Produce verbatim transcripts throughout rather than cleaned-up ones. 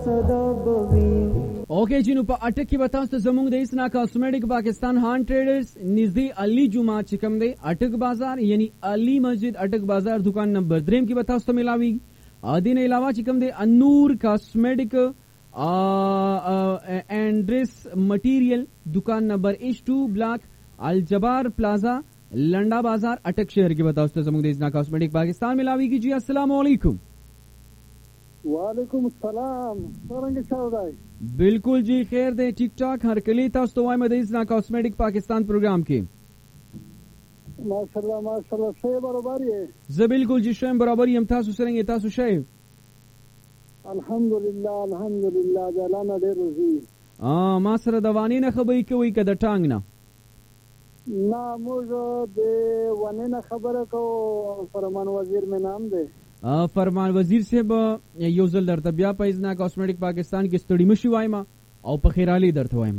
اوکے جنو په اټک کې بتاوس ته زموږ د اسنا کاسمیټک پاکستان هان ټریډرز نږدې علي جمعه چې کوم دی اټک بازار یعنی علي مسجد اټک بازار دکان نمبر دریم کې بتاوس ته ملاوي دین علاوه چې کوم دی انور کاسمیټک اینڈریس مټیریل دکان نمبر ایچ ټو بلاک الجبار پلازا لنڈا بازار اٹک شہر کی بتاؤ زموږ د اسنا کاسمیټک پاکستان ملاوی کی جی السلام علیکم. وعلیکم السلام. څنګه چاودای؟ بالکل جی خیر دی ٹھیک ٹھاک. هر کلی تاسو ته وایم د اسنا کاسمیټک پاکستان پروگرام کې ماشاءالله ماشاءالله شی برابر یې. زه بالکل جی شیم برابر یم. تاسو څنګه تاسو شی؟ الحمدلله الحمدلله جلاله ډیر روزي. ا ما سره دوانی نه خبرې کوي کده ټانګ نه نه موږ د ونه نه خبره کو. فرمان وزیر مې نام دی. فرمان وزیر صاحب یو ځل درته بیا په اسنا کاسمیټک پاکستان کې ستړي مشي وایم او په خیرالي درته وایم.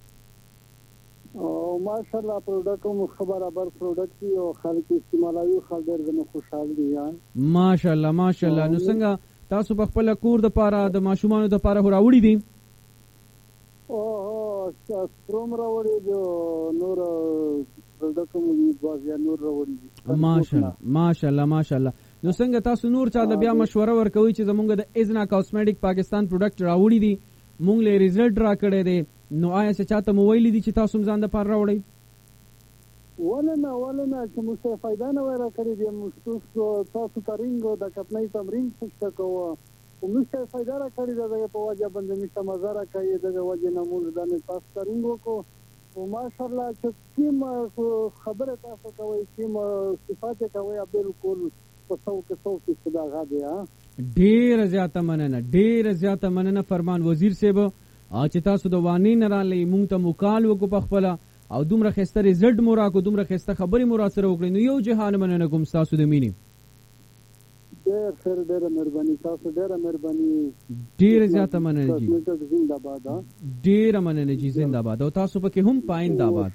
او ماشاءالله پروډکټ مو برابر پروډکټ دی او خلک استعمالوي خلک ډېر خوشاله دي. ماشاءالله ماشاءالله. نو څنګه تاسو په خپل کور د پاره د ماشومان د پاره راوړي دي؟ او ستروم راوړي دي نور پروډکټ مو دي بیا نور راوړي دي. ماشاءالله ماشاءالله ماشاءالله. نو څنګه تاسو نور چا د بیا مشوره ورکوي چې زمونږ د اسنا کاسمیټک پاکستان پروډکټ راوړي دي مونږ له ریزلټ را کړی دی نو آیا څه چاته مو ویلي دي چې تاسو ځان د پاره راوړئ؟ ولنه ولنه چې موږ څه فائدہ نه ورا کړی دی. موږ تاسو ترینګو د کپنۍ تمرین څه کوو موږ څه فائدہ را کړی دی په وجه باندې می سمزاره کوي د وجه نه موږ د تاسو ترینګو کو او ماشاءالله چې کوم خبره تاسو کوي کوم صفات کوي بالکل په څو کې څو کې صدا غاډه. ډیر زیاته مننه ډیر زیاته مننه فرمان وزیر صاحب چې تاسو د وانی نه را لې مونږ ته مکال وکړو په خپل او دومره خسته ریزلټ مو راکو دومره خسته خبرې مو را سره وکړې نو یو جهان مننه کوم تاسو د مینې. ډیر خیر ډیر مهرباني تاسو ډیر مهرباني ډیر زیاته مننه جی زنده باد. ډیر مننه جی زنده باد او تاسو پکې هم پاینده باد.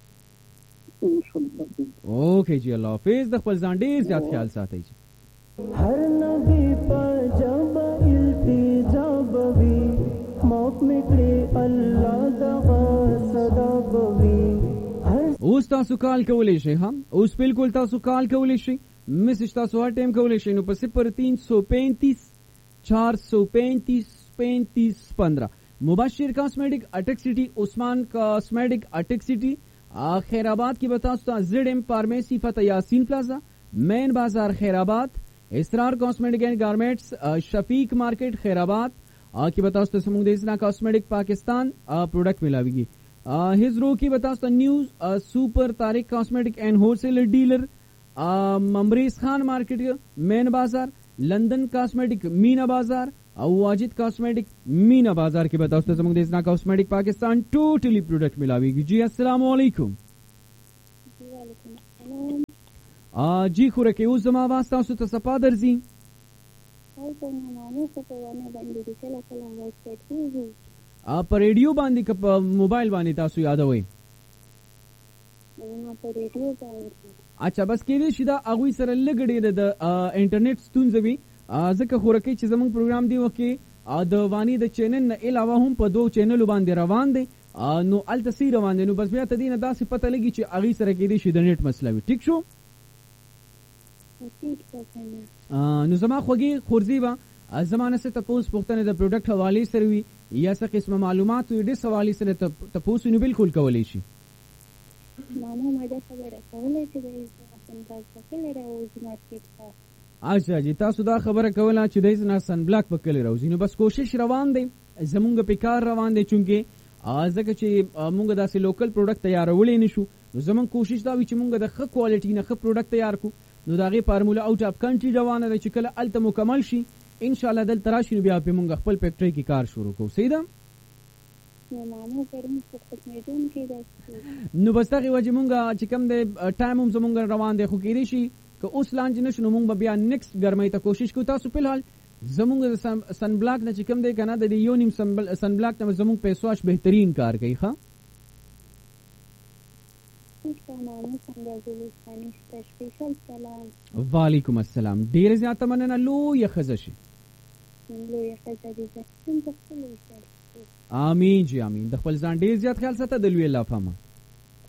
اوکے جی اللہ حافظ. د خپل ځان ډیر زیات خیال ساتئ. هر نبی په جواب التجا بوي موت میکړي الله دغه صدا بوي. اوس تاسو کال کولی شئ. هم اوس بالکل تاسو کال کولی شئ. میسج تاسو هر ټایم کولی شئ نو په صفر تین سو پینتیس چار سو پینتیس پینتیس پندرہ. مبشر کاسمیٹک اٹک سٹی عثمان کاسمیٹک اٹک سٹی خیرآباد کی بتاؤ زیڈ ایم فارمیسی فتح یاسین پلازا مین بازار خیرآباد. اسرار کاسمیٹک اینڈ گارمنٹس شفیق مارکیٹ خیرآباد کی بتاؤ سمونگ دیسنا کاسمیٹک پاکستان پروڈکٹ ملاوی گی. ہزرو کی بتاؤ نیوز سپر طارق کاسمیٹک اینڈ ہول سیلر ڈیلر ممبریز خان مارکیٹ مین بازار لندن کاسمیٹک مینا بازار واجد کاسمیٹک مینا بازار کے بتاؤ زموږ د اسنا کاسمیٹک پاکستان ټوټلی پروډکټ ملاوي جی. السلام علیکم. جی خوره کې اوس زما आवाज تاسو ته صفا درځي؟ په ریډیو باندې که په موبایل باندې تاسو یادوي؟ اچھا بس کېدای شي دا هغوی سره لږ ډېره د انټرنیټ ستونزه وي ځکه خورکۍ چې زمونږ پروګرام دی وکې د وانی د چینل نه علاوه هم په دوه چینلو باندې روان دی نو الته سی روان دی نو بس بیا ته دې نه داسې پته لګي چې هغې سره کېدای شي د نیټ مسله وي. ټیک شو؟ نو زما خوږې خورځي به زما نه څه تپوس پوښتنې د پروډکټ حوالې سره وي یا څه قسمه معلومات وي ډېر حوالې سره تپوس وي نو بالکل کولی شي. اچھا جی تاسو دا خبره کوله چې د اسنا سن بلاک په کلی راوځي نو بس کوشش روان دی زمونږ په کار روان دی چونکې ځکه چې مونږ داسې لوکل پروډکټ تیارولې نشو نو زمونږ کوشش دا وي چې مونږ د ښه کوالټي نه ښه پروډکټ تیار کړو نو د هغې فارموله آوټ اف کنټري روانه ده چې کله هلته مکمل شي انشاءالله دلته راشي نو بیا پې مونږ خپل فیکټرۍ کې کار شروع کوو. صحیح ده؟ نو بس دغې وجې مونږ چې کوم دی ټایم هم زمونږ روان دی خو کېدای شي که اوس لانچ نشو نو مونږ به بیا نیکسټ ګرمۍ ته کوشش کوو. تاسو فلحال زمونږ د سن بلاک نه چې کوم دی که نه د دې یو نیم سن بلاک نه زمونږ پیسو اش بهترین کار کوي. ښه وعلیکم السلام. ډېره زیاته مننه. لویه ښځه شي. لوی خدای دې زم په خپل وشل امين جی امين د خپل ځان ډیر زیات خیال ساته د لوی الله فهمه